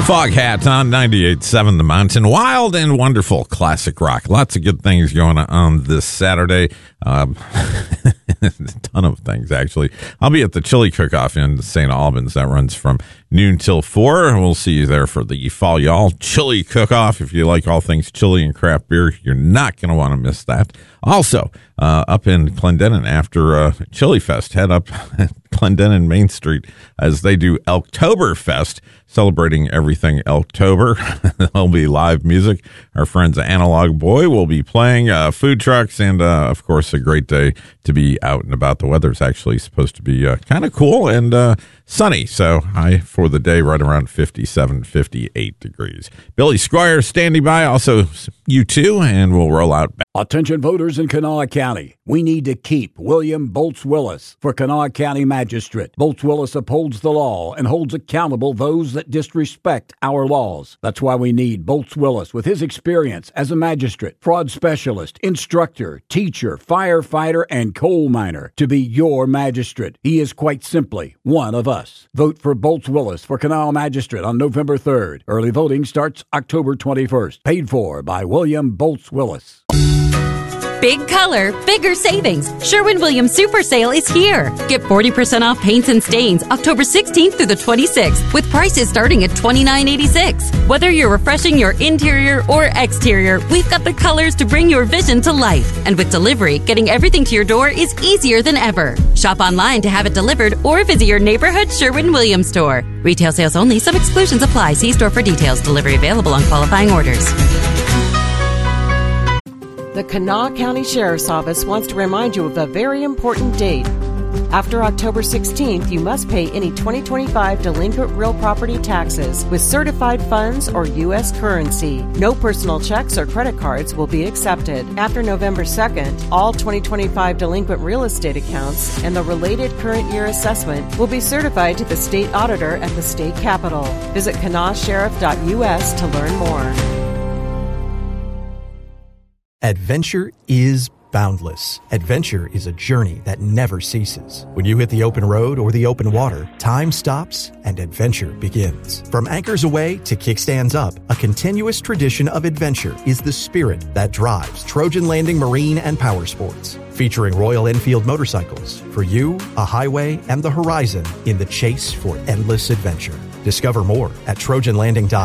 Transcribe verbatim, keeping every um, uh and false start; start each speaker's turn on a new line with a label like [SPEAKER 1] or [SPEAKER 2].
[SPEAKER 1] Foghat on ninety-eight point seven The Mountain. Wild and wonderful classic rock. Lots of good things going on this Saturday. Um, a ton of things, actually. I'll be at the Chili Cook-Off in Saint Albans. That runs from noon till four. We'll see you there for the Fall Y'all Chili Cook-Off. If you like all things chili and craft beer, you're not going to want to miss that. Also, uh, up in Clendenin after uh, Chili Fest, head up Clendenin Main Street as they do Elktoberfest, celebrating everything Elktober. There'll be live music. Our friends Analog Boy will be playing, uh, food trucks, and, uh, of course, a great day to be out and about. The weather's actually supposed to be uh, kind of cool and uh, sunny, so high for the day right around fifty-seven, fifty-eight degrees. Billy Squire standing by, also you too, and we'll roll out back.
[SPEAKER 2] Attention voters in Kanawha County. We need to keep William Bolts Willis for Kanawha County Magistrate. Bolts Willis upholds the law and holds accountable those that disrespect our laws. That's why we need Bolts Willis with his experience as a magistrate, fraud specialist, instructor, teacher, firefighter, and coal miner to be your magistrate. He is quite simply one of us. Vote for Bolts Willis for Kanawha Magistrate on November third. Early voting starts October twenty-first. Paid for by William Bolts Willis.
[SPEAKER 3] Big color, bigger savings. Sherwin-Williams Super Sale is here. Get forty percent off paints and stains October sixteenth through the twenty-sixth with prices starting at twenty-nine eighty-six. Whether you're refreshing your interior or exterior, we've got the colors to bring your vision to life. And with delivery, getting everything to your door is easier than ever. Shop online to have it delivered or visit your neighborhood Sherwin-Williams store. Retail sales only. Some exclusions apply. See store for details. Delivery available on qualifying orders.
[SPEAKER 4] The Kanawha County Sheriff's Office wants to remind you of a very important date. After October sixteenth, you must pay any twenty twenty-five delinquent real property taxes with certified funds or U S currency. No personal checks or credit cards will be accepted. After November second, all twenty twenty-five delinquent real estate accounts and the related current year assessment will be certified to the state auditor at the state capitol. Visit kanawha sheriff dot U S to learn more.
[SPEAKER 5] Adventure is boundless. Adventure is a journey that never ceases. When you hit the open road or the open water, time stops and adventure begins. From anchors away to kickstands up, a continuous tradition of adventure is the spirit that drives Trojan Landing Marine and Power Sports. Featuring Royal Enfield motorcycles, for you, a highway, and the horizon in the chase for endless adventure. Discover more at trojan landing dot com.